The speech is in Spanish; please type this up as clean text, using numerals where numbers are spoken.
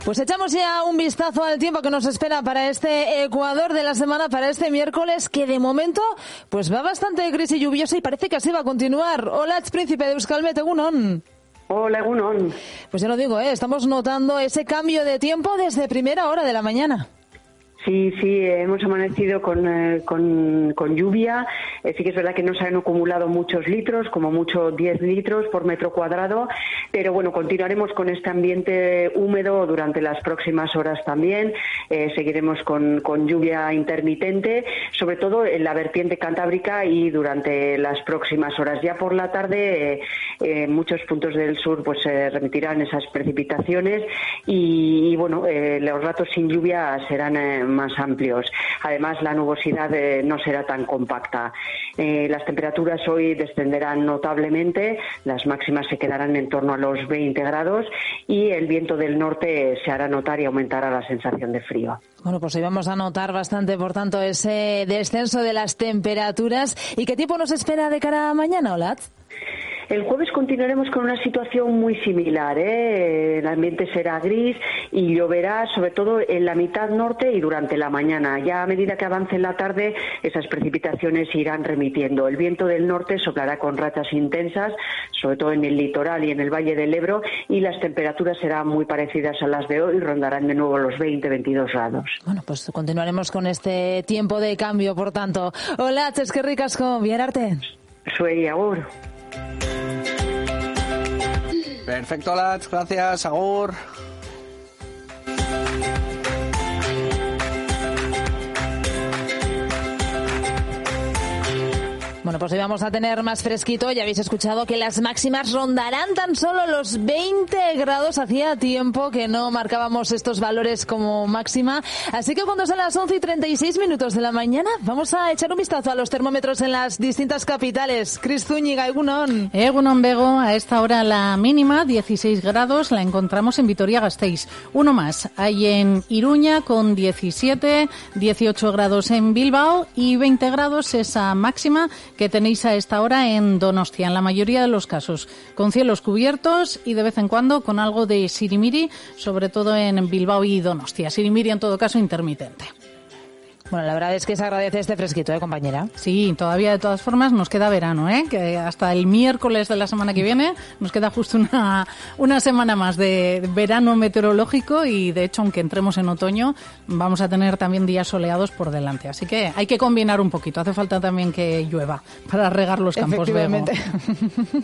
Pues echamos ya un vistazo al tiempo que nos espera para este Ecuador de la semana, para este miércoles, que de momento pues va bastante gris y lluvioso y parece que así va a continuar. Hola, Príncipe de Euskalmet, egunon. Hola, egunon. Pues ya lo digo, estamos notando ese cambio de tiempo desde primera hora de la mañana. Sí, hemos amanecido con lluvia. Sí que es verdad que no se han acumulado muchos litros, como mucho 10 litros por metro cuadrado, pero bueno, continuaremos con este ambiente húmedo durante las próximas horas también. Seguiremos con lluvia intermitente, sobre todo en la vertiente cantábrica y durante las próximas horas. Ya por la tarde, muchos puntos del sur pues se remitirán esas precipitaciones y bueno, los ratos sin lluvia serán más amplios. Además, la nubosidad no será tan compacta. Las temperaturas hoy descenderán notablemente, las máximas se quedarán en torno a los 20 grados y el viento del norte se hará notar y aumentará la sensación de frío. Bueno, pues hoy vamos a notar bastante, por tanto, ese descenso de las temperaturas. ¿Y qué tiempo nos espera de cara a mañana, Olat? El jueves continuaremos con una situación muy similar, El ambiente será gris y lloverá sobre todo en la mitad norte y durante la mañana. Ya a medida que avance la tarde, esas precipitaciones irán remitiendo. El viento del norte soplará con rachas intensas, sobre todo en el litoral y en el Valle del Ebro, y las temperaturas serán muy parecidas a las de hoy, rondarán de nuevo los 20-22 grados. Bueno, pues continuaremos con este tiempo de cambio, por tanto. Hola, eskerrik asko, biararte. Zuei, agur. Perfecto, Latz, gracias, agur. Bueno, pues hoy vamos a tener más fresquito. Ya habéis escuchado que las máximas rondarán tan solo los 20 grados. Hacía tiempo que no marcábamos estos valores como máxima. Así que cuando son las 11:36 de la mañana, vamos a echar un vistazo a los termómetros en las distintas capitales. Cris Zúñiga, egunon. Egunon, Bego. A esta hora la mínima, 16 grados, la encontramos en Vitoria-Gasteiz. Uno más, hay en Iruña con 17, 18 grados en Bilbao y 20 grados esa máxima que tenéis a esta hora en Donostia, en la mayoría de los casos, con cielos cubiertos y de vez en cuando con algo de sirimiri, sobre todo en Bilbao y Donostia. Sirimiri en todo caso intermitente. Bueno, la verdad es que se agradece este fresquito, compañera. Sí, todavía de todas formas nos queda verano, que hasta el miércoles de la semana que viene nos queda justo una semana más de verano meteorológico y de hecho, aunque entremos en otoño, vamos a tener también días soleados por delante. Así que hay que combinar un poquito. Hace falta también que llueva para regar los campos. Efectivamente.